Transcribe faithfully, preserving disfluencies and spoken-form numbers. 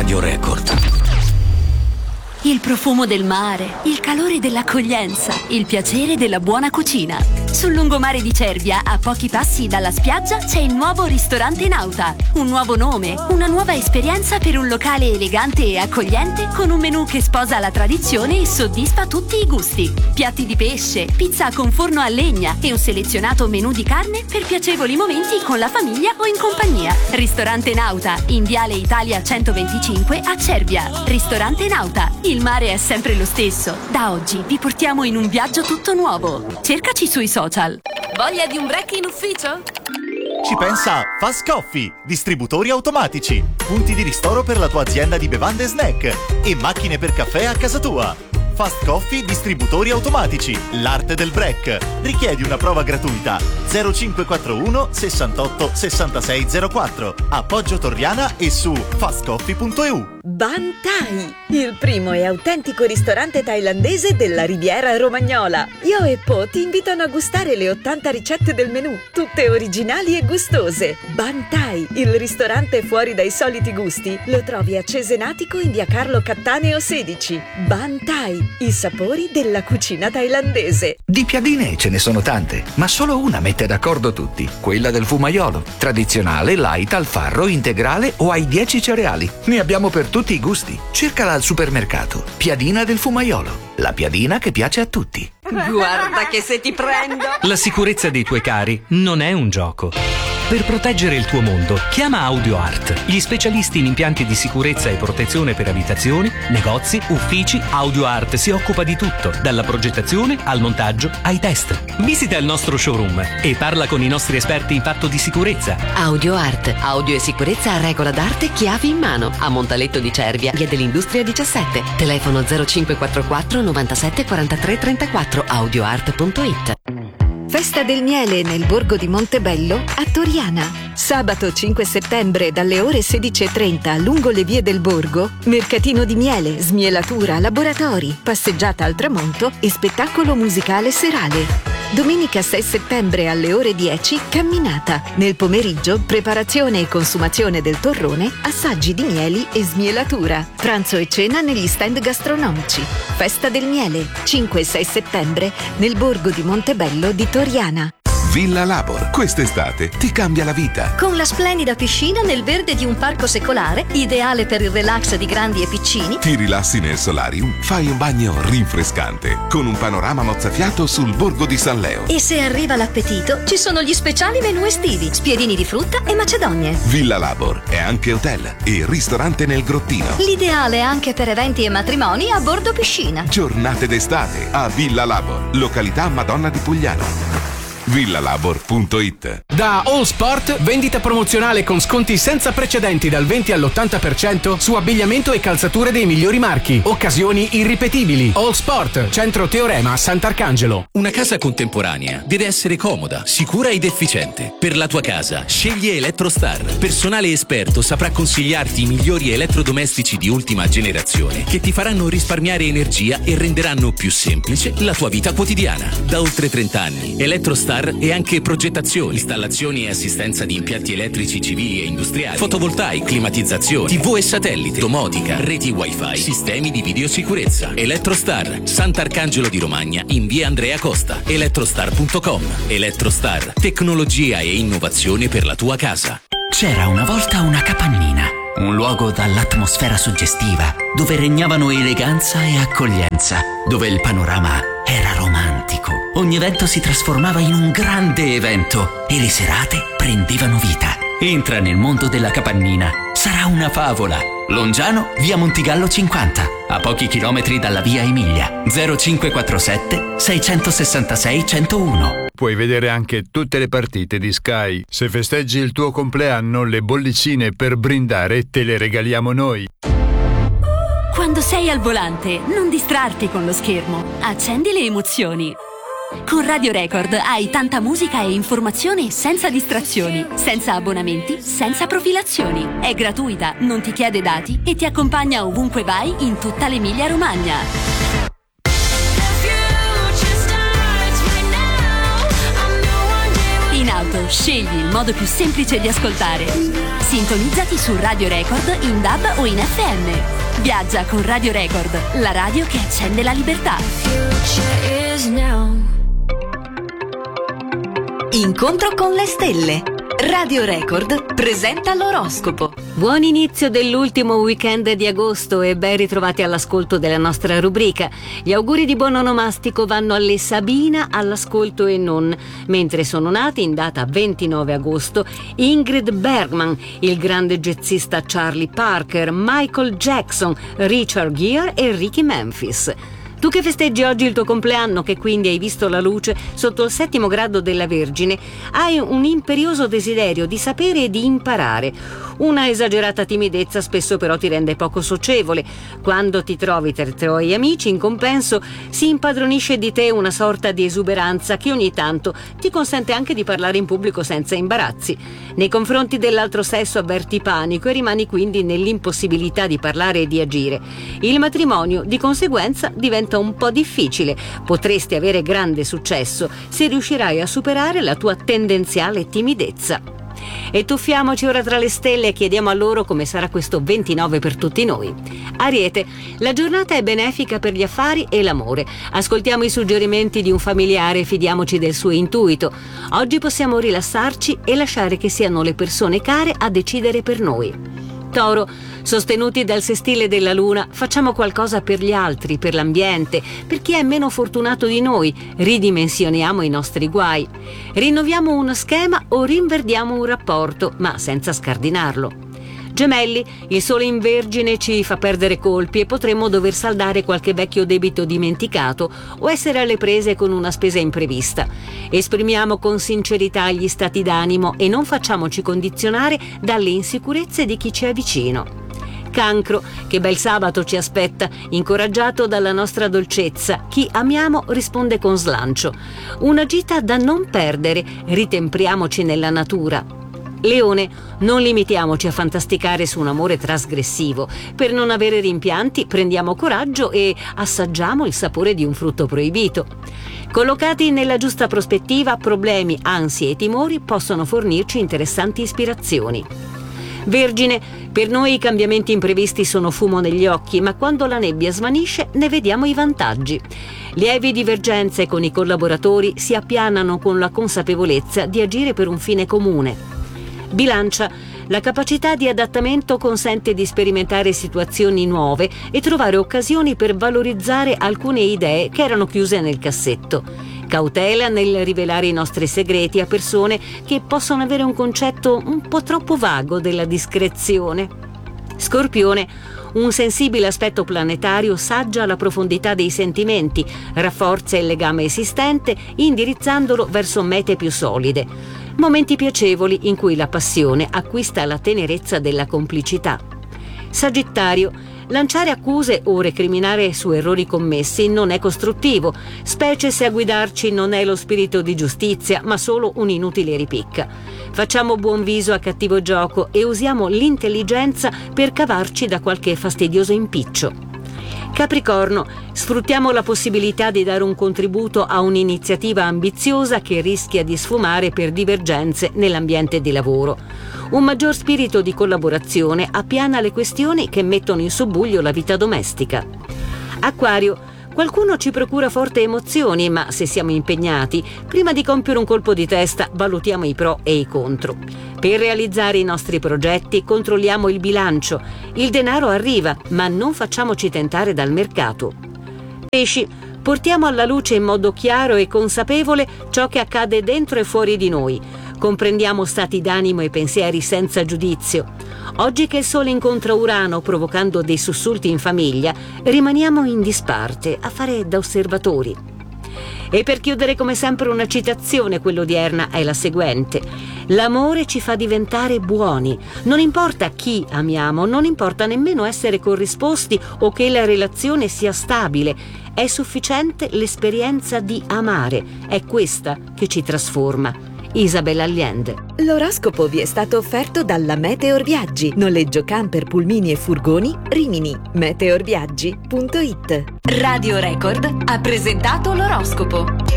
Radio Record. Il profumo del mare, il calore dell'accoglienza, il piacere della buona cucina. Sul lungomare di Cervia, a pochi passi dalla spiaggia, c'è il nuovo ristorante Nauta. Un nuovo nome, una nuova esperienza per un locale elegante e accogliente con un menù che sposa la tradizione e soddisfa tutti i gusti. Piatti di pesce, pizza con forno a legna e un selezionato menù di carne per piacevoli momenti con la famiglia o in compagnia. Ristorante Nauta, in Viale Italia centoventicinque a Cervia. Ristorante Nauta. Il mare è sempre lo stesso. Da oggi vi portiamo in un viaggio tutto nuovo. Cercaci sui social. Voglia di un break in ufficio? Ci pensa Fast Coffee, distributori automatici, punti di ristoro per la tua azienda di bevande e snack e macchine per caffè a casa tua. Fast Coffee, distributori automatici, l'arte del break. Richiedi una prova gratuita. zero cinque quattro uno sessantotto sessantasei zero quattro. Appoggio Torriana e su fast coffee punto e u. Ban Thai, il primo e autentico ristorante thailandese della Riviera Romagnola. Io e Po ti invitano a gustare le ottanta ricette del menù, tutte originali e gustose. Ban Thai, il ristorante fuori dai soliti gusti, lo trovi a Cesenatico in via Carlo Cattaneo sedici. Ban Thai, i sapori della cucina thailandese. Di piadine ce ne sono tante, ma solo una mette d'accordo tutti, quella del fumaiolo. Tradizionale, light, al farro, integrale o ai dieci cereali. Ne abbiamo per tutti i gusti. Cercala al supermercato. Piadina del fumaiolo. La piadina che piace a tutti. Guarda che se ti prendo! La sicurezza dei tuoi cari non è un gioco. Per proteggere il tuo mondo, chiama AudioArt, gli specialisti in impianti di sicurezza e protezione per abitazioni, negozi, uffici. AudioArt si occupa di tutto, dalla progettazione al montaggio ai test. Visita il nostro showroom e parla con i nostri esperti in fatto di sicurezza. AudioArt, audio e sicurezza a regola d'arte, chiavi in mano, a Montaletto di Cervia, via dell'Industria diciassette. Telefono zero cinque quattro quattro novantasette quarantatré trentaquattro, audioart punto it. Festa del miele nel borgo di Montebello a Toriana. Sabato cinque settembre dalle ore sedici e trenta lungo le vie del borgo, mercatino di miele, smielatura, laboratori, passeggiata al tramonto e spettacolo musicale serale. Domenica sei settembre alle ore dieci, camminata. Nel pomeriggio, preparazione e consumazione del torrone, assaggi di mieli e smielatura. Pranzo e cena negli stand gastronomici. Festa del miele, cinque e sei settembre, nel borgo di Montebello di Toriana. Villa Labor, quest'estate ti cambia la vita. Con la splendida piscina nel verde di un parco secolare, ideale per il relax di grandi e piccini. Ti rilassi nel solarium, fai un bagno rinfrescante, con un panorama mozzafiato sul borgo di San Leo. E se arriva l'appetito, ci sono gli speciali menù estivi, spiedini di frutta e macedonie. Villa Labor è anche hotel e ristorante nel grottino. L'ideale anche per eventi e matrimoni a bordo piscina. Giornate d'estate a Villa Labor, località Madonna di Pugliano. villalabor punto it. Da All Sport, vendita promozionale con sconti senza precedenti dal venti all'ottanta per cento su abbigliamento e calzature dei migliori marchi. Occasioni irripetibili. All Sport, centro Teorema, Sant'Arcangelo. Una casa contemporanea deve essere comoda, sicura ed efficiente. Per la tua casa, scegli Electrostar. Personale esperto saprà consigliarti i migliori elettrodomestici di ultima generazione che ti faranno risparmiare energia e renderanno più semplice la tua vita quotidiana. Da oltre trenta anni, Electrostar e anche progettazione, installazioni e assistenza di impianti elettrici civili e industriali, fotovoltaici, climatizzazione, tivù e satellite, domotica, reti wifi, sistemi di videosicurezza. Electrostar, Sant'Arcangelo di Romagna in via Andrea Costa. electrostar punto com. Electrostar, tecnologia e innovazione per la tua casa. C'era una volta una capannina, un luogo dall'atmosfera suggestiva, dove regnavano eleganza e accoglienza, dove il panorama era romantico. Ogni evento si trasformava in un grande evento e le serate prendevano vita. Entra nel mondo della capannina, sarà una favola. Longiano, via Montigallo cinquanta, a pochi chilometri dalla via Emilia. zero cinque quattro sette sei sei sei uno zero uno. Puoi vedere anche tutte le partite di Sky. Se festeggi il tuo compleanno, le bollicine per brindare te le regaliamo noi. Quando sei al volante, non distrarti con lo schermo. Accendi le emozioni. Con Radio Record hai tanta musica e informazione senza distrazioni, senza abbonamenti, senza profilazioni. È gratuita, non ti chiede dati e ti accompagna ovunque vai in tutta l'Emilia Romagna. In auto, scegli il modo più semplice di ascoltare. Sintonizzati su Radio Record in D A B o in F M. Viaggia con Radio Record, la radio che accende la libertà. Incontro con le stelle. Radio Record presenta l'oroscopo. Buon inizio dell'ultimo weekend di agosto e ben ritrovati all'ascolto della nostra rubrica. Gli auguri di buon onomastico vanno alle Sabina all'ascolto e non, mentre sono nati in data ventinove agosto Ingrid Bergman, il grande jazzista Charlie Parker, Michael Jackson, Richard Gere e Ricky Memphis. Tu che festeggi oggi il tuo compleanno, che quindi hai visto la luce sotto il settimo grado della Vergine, hai un imperioso desiderio di sapere e di imparare. Una esagerata timidezza spesso però ti rende poco socievole. Quando ti trovi tra i tuoi amici, in compenso, si impadronisce di te una sorta di esuberanza che ogni tanto ti consente anche di parlare in pubblico senza imbarazzi. Nei confronti dell'altro sesso avverti panico e rimani quindi nell'impossibilità di parlare e di agire. Il matrimonio, di conseguenza, diventa un po' difficile. Potresti avere grande successo se riuscirai a superare la tua tendenziale timidezza. E tuffiamoci ora tra le stelle e chiediamo a loro come sarà questo ventinove per tutti noi. Ariete, la giornata è benefica per gli affari e l'amore. Ascoltiamo i suggerimenti di un familiare e fidiamoci del suo intuito. Oggi possiamo rilassarci e lasciare che siano le persone care a decidere per noi. Toro, sostenuti dal sestile della luna, facciamo qualcosa per gli altri, per l'ambiente, per chi è meno fortunato di noi, ridimensioniamo i nostri guai. Rinnoviamo uno schema o rinverdiamo un rapporto, ma senza scardinarlo. Gemelli, il sole in Vergine ci fa perdere colpi e potremmo dover saldare qualche vecchio debito dimenticato o essere alle prese con una spesa imprevista. Esprimiamo con sincerità gli stati d'animo e non facciamoci condizionare dalle insicurezze di chi ci è vicino. Cancro, che bel sabato ci aspetta, incoraggiato dalla nostra dolcezza. Chi amiamo risponde con slancio. Una gita da non perdere, ritempriamoci nella natura. Leone, non limitiamoci a fantasticare su un amore trasgressivo. Per non avere rimpianti, prendiamo coraggio e assaggiamo il sapore di un frutto proibito. Collocati nella giusta prospettiva, problemi, ansie e timori possono fornirci interessanti ispirazioni. Vergine, per noi i cambiamenti imprevisti sono fumo negli occhi, ma quando la nebbia svanisce ne vediamo i vantaggi. Lievi divergenze con i collaboratori si appianano con la consapevolezza di agire per un fine comune. Bilancia, la capacità di adattamento consente di sperimentare situazioni nuove e trovare occasioni per valorizzare alcune idee che erano chiuse nel cassetto. Cautela nel rivelare i nostri segreti a persone che possono avere un concetto un po' troppo vago della discrezione. Scorpione, un sensibile aspetto planetario saggia la profondità dei sentimenti, rafforza il legame esistente indirizzandolo verso mete più solide. Momenti piacevoli in cui la passione acquista la tenerezza della complicità. Sagittario, lanciare accuse o recriminare su errori commessi non è costruttivo, specie se a guidarci non è lo spirito di giustizia, ma solo un'inutile ripicca. Facciamo buon viso a cattivo gioco e usiamo l'intelligenza per cavarci da qualche fastidioso impiccio. Capricorno, sfruttiamo la possibilità di dare un contributo a un'iniziativa ambiziosa che rischia di sfumare per divergenze nell'ambiente di lavoro. Un maggior spirito di collaborazione appiana le questioni che mettono in subbuglio la vita domestica. Acquario, qualcuno ci procura forti emozioni, ma se siamo impegnati, prima di compiere un colpo di testa, valutiamo i pro e i contro. Per realizzare i nostri progetti controlliamo il bilancio. Il denaro arriva, ma non facciamoci tentare dal mercato. Pesci, portiamo alla luce in modo chiaro e consapevole ciò che accade dentro e fuori di noi. Comprendiamo stati d'animo e pensieri senza giudizio. Oggi che il Sole incontra Urano provocando dei sussulti in famiglia, rimaniamo in disparte a fare da osservatori. E per chiudere come sempre una citazione, quella odierna è la seguente: l'amore ci fa diventare buoni, non importa chi amiamo, non importa nemmeno essere corrisposti o che la relazione sia stabile, è sufficiente l'esperienza di amare, è questa che ci trasforma. Isabella Allende. L'oroscopo vi è stato offerto dalla Meteor Viaggi, noleggio camper, pulmini e furgoni, Rimini, meteorviaggi punto it. Radio Record ha presentato l'oroscopo.